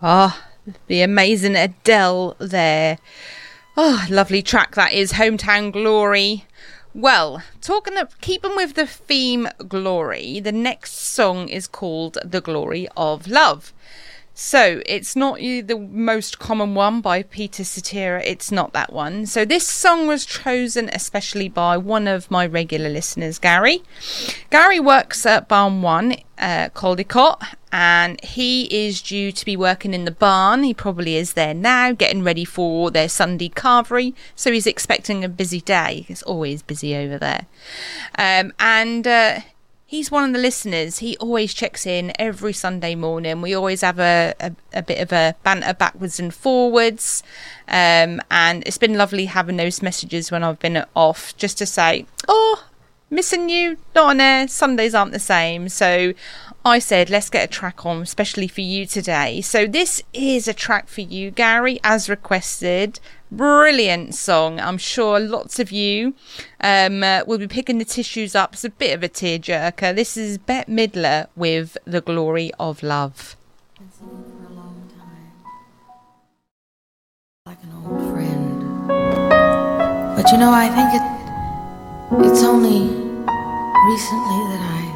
Ah, the amazing Adele there. Oh, lovely track that is, Hometown Glory. Well, keeping with the theme glory, the next song is called The Glory of Love. So it's not the most common one by Peter Cetera. It's not that one. So this song was chosen especially by one of my regular listeners, Gary. Gary works at Barn 1, Caldecott, and he is due to be working in the barn. He probably is there now, getting ready for their Sunday carvery. So he's expecting a busy day. It's always busy over there. He's one of the listeners. He always checks in every Sunday morning. We always have a bit of a banter backwards and forwards. And it's been lovely having those messages when I've been off, just to say, oh, missing you, not on air. Sundays aren't the same. So I said, let's get a track on, especially for you today. So this is a track for you, Gary, as requested. Brilliant song. I'm sure lots of you will be picking the tissues up. It's a bit of a tearjerker. This is Bette Midler with The Glory of Love. Been singing for a long time, like an old friend. But you know, I think it's only recently that I